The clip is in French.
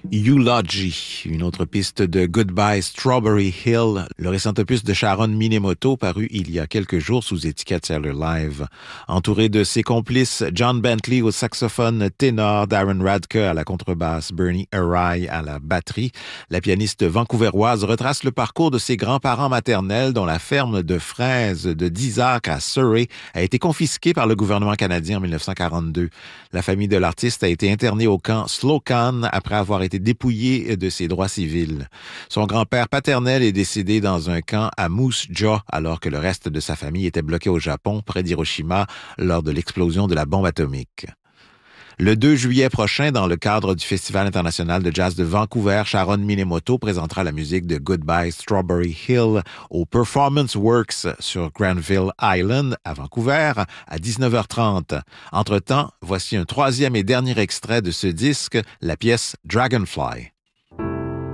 Eulogy, une autre piste de Goodbye Strawberry Hill, le récent opus de Sharon Minemoto paru il y a quelques jours sous étiquette Sailor Live. Entouré de ses complices, John Bentley au saxophone ténor, Darren Radke à la contrebasse, Bernie Arai à la batterie, la pianiste vancouveroise retrace le parcours de ses grands-parents maternels dont la ferme de fraises de Dizak à Surrey a été confisquée par le gouvernement canadien en 1942. La famille de l'artiste a été internée au camp Slocan après avoir été dépouillé de ses droits civils. Son grand-père paternel est décédé dans un camp à Moose Jaw alors que le reste de sa famille était bloqué au Japon, près d'Hiroshima, lors de l'explosion de la bombe atomique. Le 2 juillet prochain, dans le cadre du Festival international de jazz de Vancouver, Sharon Minemoto présentera la musique de Goodbye Strawberry Hill au Performance Works sur Granville Island à Vancouver à 19h30. Entre-temps, voici un troisième et dernier extrait de ce disque, la pièce Dragonfly.